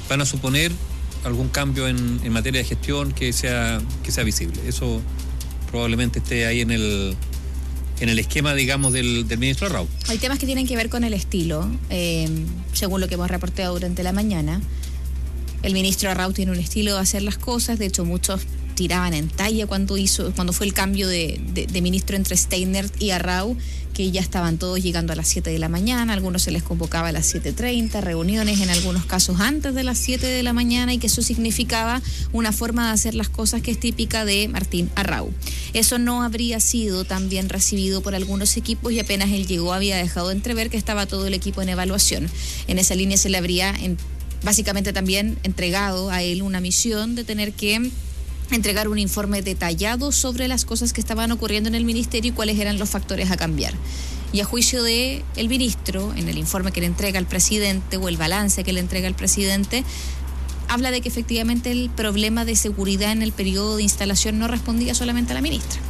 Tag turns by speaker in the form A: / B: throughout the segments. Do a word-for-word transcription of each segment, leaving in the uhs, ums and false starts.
A: van a suponer algún cambio en, en materia de gestión que sea, que sea visible. Eso probablemente esté ahí en el, en el esquema, digamos, del, del ministro Arrau.
B: Hay temas que tienen que ver con el estilo, eh, según lo que hemos reportado durante la mañana. El ministro Arrau tiene un estilo de hacer las cosas, de hecho muchos tiraban en talla cuando hizo, cuando fue el cambio de, de, de ministro entre Steiner y Arrau, que ya estaban todos llegando a las siete de la mañana, algunos se les convocaba a las siete treinta, reuniones en algunos casos antes de las siete de la mañana, y que eso significaba una forma de hacer las cosas que es típica de Martín Arrau. Eso no habría sido tan bien recibido por algunos equipos, y apenas él llegó había dejado de entrever que estaba todo el equipo en evaluación. En esa línea se le habría en, básicamente también entregado a él una misión de tener que entregar un informe detallado sobre las cosas que estaban ocurriendo en el ministerio y cuáles eran los factores a cambiar. Y a juicio de el ministro, en el informe que le entrega al presidente o el balance que le entrega al presidente, habla de que efectivamente el problema de seguridad en el periodo de instalación no respondía solamente a la ministra.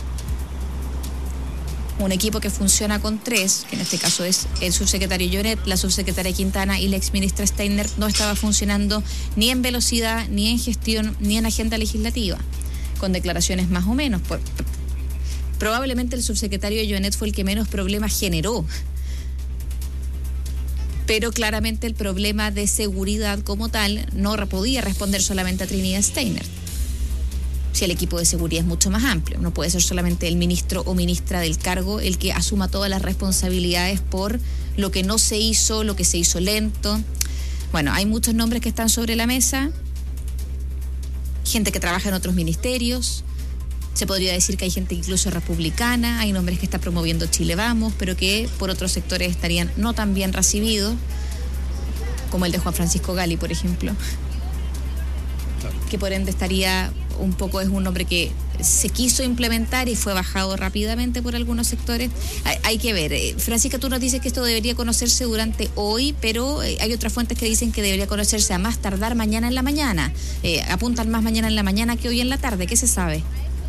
B: Un equipo que funciona con tres, que en este caso es el subsecretario Lloret, la subsecretaria Quintana y la exministra Steiner, no estaba funcionando ni en velocidad, ni en gestión, ni en agenda legislativa, con declaraciones más o menos. Por, probablemente el subsecretario Lloret fue el que menos problemas generó, pero claramente el problema de seguridad como tal no podía responder solamente a Trinidad Steiner. Si el equipo de seguridad es mucho más amplio, no puede ser solamente el ministro o ministra del cargo el que asuma todas las responsabilidades por lo que no se hizo, lo que se hizo lento. Bueno, hay muchos nombres que están sobre la mesa, gente que trabaja en otros ministerios, se podría decir que hay gente incluso republicana, hay nombres que está promoviendo Chile Vamos, pero que por otros sectores estarían no tan bien recibidos, como el de Juan Francisco Gali, por ejemplo, que por ende estaría un poco, es un nombre que se quiso implementar y fue bajado rápidamente por algunos sectores. Hay, hay que ver. Eh, Francisca, tú nos dices que esto debería conocerse durante hoy, pero eh, hay otras fuentes que dicen que debería conocerse a más tardar mañana en la mañana. Eh, apuntan más mañana en la mañana que hoy en la tarde. ¿Qué se sabe?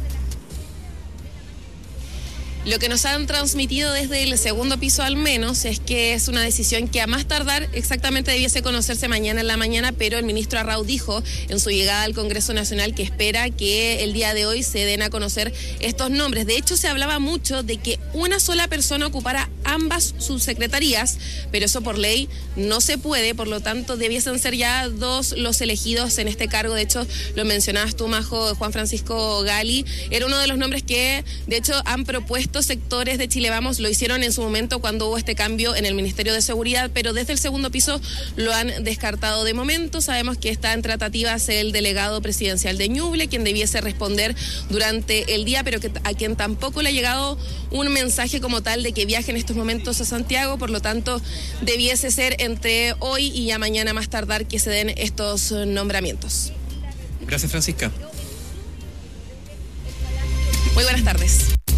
C: Lo que nos han transmitido desde el segundo piso al menos es que es una decisión que a más tardar exactamente debiese conocerse mañana en la mañana, pero el ministro Arrau dijo en su llegada al Congreso Nacional que espera que el día de hoy se den a conocer estos nombres. De hecho, se hablaba mucho de que una sola persona ocupara ambas subsecretarías, pero eso por ley no se puede, por lo tanto debiesen ser ya dos los elegidos en este cargo. De hecho, lo mencionabas tú, Majo, Juan Francisco Gali, era uno de los nombres que de hecho han propuesto sectores de Chile Vamos, lo hicieron en su momento cuando hubo este cambio en el Ministerio de Seguridad, pero desde el segundo piso lo han descartado de momento. Sabemos que está en tratativas el delegado presidencial de Ñuble, quien debiese responder durante el día, pero que a quien tampoco le ha llegado un mensaje como tal de que viaje en estos momentos a Santiago, por lo tanto debiese ser entre hoy y a mañana más tardar que se den estos nombramientos.
A: Gracias, Francisca.
C: Muy buenas tardes.